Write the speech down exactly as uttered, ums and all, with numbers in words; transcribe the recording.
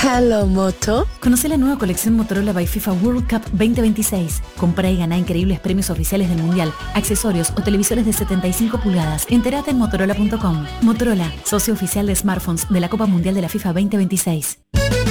Hello, Moto. Conoce la nueva colección Motorola by FIFA World Cup veinte veintiséis. Compra y gana increíbles premios oficiales del Mundial, accesorios o televisores de setenta y cinco pulgadas. Entérate en motorola punto com. Motorola, socio oficial de smartphones de la Copa Mundial de la FIFA veinte veintiséis.